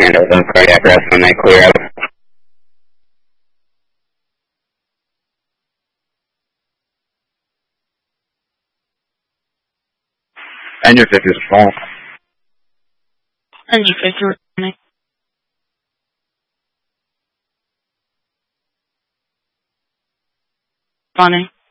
handle the cardiac arrest when they clear up. Engine 50 is full. Engine 50 returning. Funny.